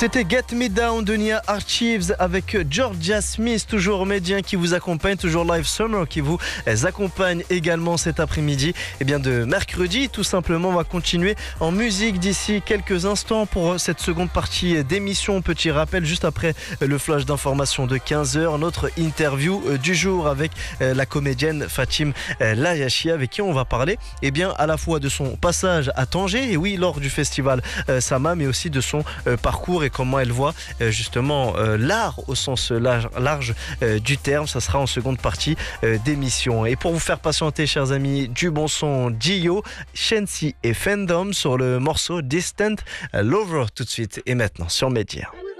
C'était Get Me Down de Nia Archives avec Georgia Smith, toujours médien qui vous accompagne, toujours Live Summer qui vous accompagne également cet après-midi. Et bien de mercredi, tout simplement, on va continuer en musique d'ici quelques instants pour cette seconde partie d'émission. Petit rappel, juste après le flash d'information de 15h, notre interview du jour avec la comédienne Fatim Layachi, avec qui on va parler à la fois de son passage à Tanger, et oui, lors du festival Sama, mais aussi de son parcours et comment elle voit justement l'art au sens large du terme. Ça sera en seconde partie d'émission. Et pour vous faire patienter, chers amis, du bon son, Gio, Shensi et Fandom sur le morceau Distant Lover tout de suite et maintenant sur Média.